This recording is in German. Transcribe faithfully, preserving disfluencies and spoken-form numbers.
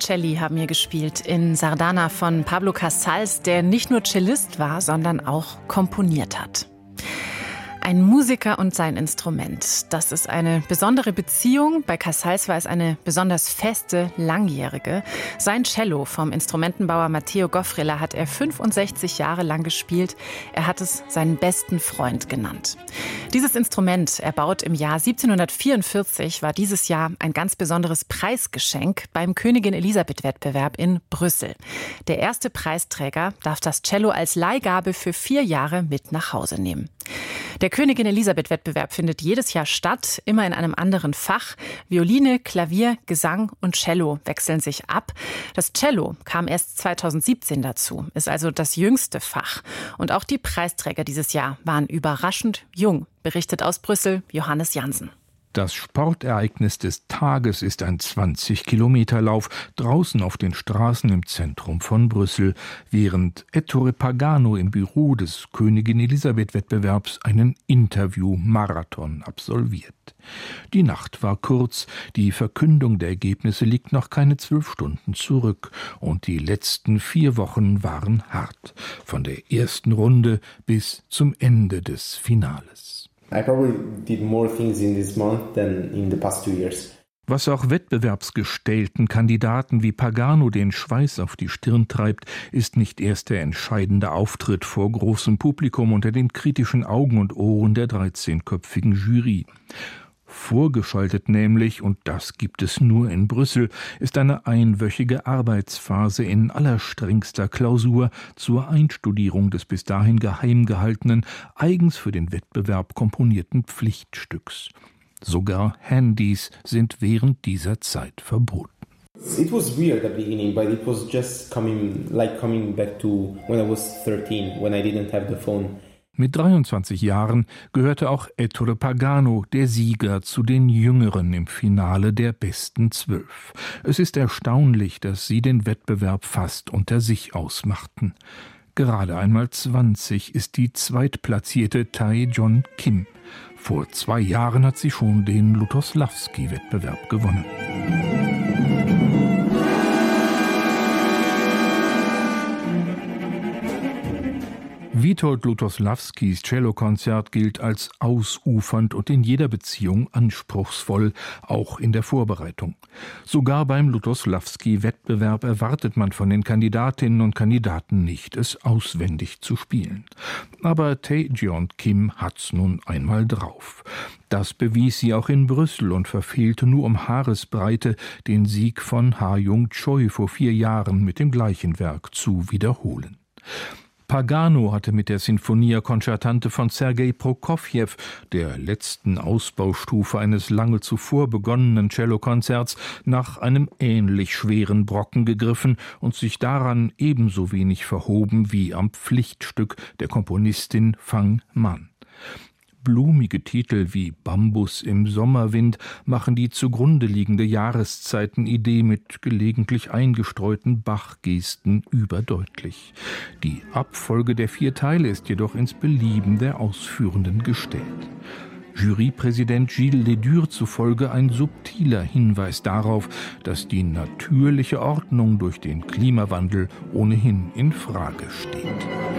Botticelli haben hier gespielt in Sardana von Pablo Casals, der nicht nur Cellist war, sondern auch komponiert hat. Ein Musiker und sein Instrument. Das ist eine besondere Beziehung. Bei Casals war es eine besonders feste, langjährige. Sein Cello vom Instrumentenbauer Matteo Goffrilla hat er fünfundsechzig Jahre lang gespielt. Er hat es seinen besten Freund genannt. Dieses Instrument, erbaut im Jahr siebzehnhundertvierundvierzig, war dieses Jahr ein ganz besonderes Preisgeschenk beim Königin-Elisabeth-Wettbewerb in Brüssel. Der erste Preisträger darf das Cello als Leihgabe für vier Jahre mit nach Hause nehmen. Der Königin-Elisabeth-Wettbewerb findet jedes Jahr statt, immer in einem anderen Fach. Violine, Klavier, Gesang und Cello wechseln sich ab. Das Cello kam erst zweitausendsiebzehn dazu, ist also das jüngste Fach. Und auch die Preisträger dieses Jahr waren überraschend jung, berichtet aus Brüssel Johannes Jansen. Das Sportereignis des Tages ist ein zwanzig-Kilometer-Lauf draußen auf den Straßen im Zentrum von Brüssel, während Ettore Pagano im Büro des Königin-Elisabeth-Wettbewerbs einen Interview-Marathon absolviert. Die Nacht war kurz, die Verkündung der Ergebnisse liegt noch keine zwölf Stunden zurück und die letzten vier Wochen waren hart, von der ersten Runde bis zum Ende des Finales. I probably did more things in this month than in the past two years. Was auch wettbewerbsgestellten Kandidaten wie Pagano den Schweiß auf die Stirn treibt, ist nicht erst der entscheidende Auftritt vor großem Publikum unter den kritischen Augen und Ohren der dreizehnköpfigen Jury. Vorgeschaltet nämlich, und das gibt es nur in Brüssel, ist eine einwöchige Arbeitsphase in allerstrengster Klausur zur Einstudierung des bis dahin geheim gehaltenen, eigens für den Wettbewerb komponierten Pflichtstücks. Sogar Handys sind während dieser Zeit verboten. It was weird at the beginning, but it was just coming, like coming back to when I was thirteen, when I didn't have the phone. Mit dreiundzwanzig Jahren gehörte auch Ettore Pagano, der Sieger, zu den Jüngeren im Finale der besten zwölf. Es ist erstaunlich, dass sie den Wettbewerb fast unter sich ausmachten. Gerade einmal zwanzig ist die zweitplatzierte Tae-Jon Kim. Vor zwei Jahren hat sie schon den Lutoslawski-Wettbewerb gewonnen. Witold Lutoslawskis Cellokonzert gilt als ausufernd und in jeder Beziehung anspruchsvoll, auch in der Vorbereitung. Sogar beim Lutoslawski-Wettbewerb erwartet man von den Kandidatinnen und Kandidaten nicht, es auswendig zu spielen. Aber Tae-Jon Kim hat's nun einmal drauf. Das bewies sie auch in Brüssel und verfehlte nur um Haaresbreite, den Sieg von Ha-Jung Choi vor vier Jahren mit dem gleichen Werk zu wiederholen. Pagano hatte mit der Sinfonia Concertante von Sergei Prokofjew, der letzten Ausbaustufe eines lange zuvor begonnenen Cellokonzerts, nach einem ähnlich schweren Brocken gegriffen und sich daran ebenso wenig verhoben wie am Pflichtstück der Komponistin Phang Man. Blumige Titel wie Bambus im Sommerwind machen die zugrunde liegende Jahreszeitenidee mit gelegentlich eingestreuten Bachgesten überdeutlich. Die Abfolge der vier Teile ist jedoch ins Belieben der Ausführenden gestellt. Jurypräsident Gilles Ledur zufolge ein subtiler Hinweis darauf, dass die natürliche Ordnung durch den Klimawandel ohnehin in Frage steht.